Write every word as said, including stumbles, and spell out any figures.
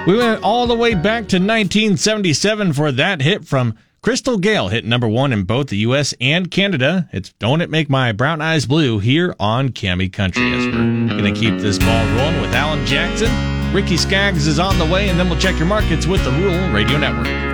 We went all the way back to nineteen seventy-seven for that hit from Crystal Gayle, hit number one in both the U S and Canada. It's Don't It Make My Brown Eyes Blue here on Cammy Country, as we're going to keep this ball rolling with Alan Jackson. Ricky Skaggs is on the way, and then we'll check your markets with the Rural Radio Network.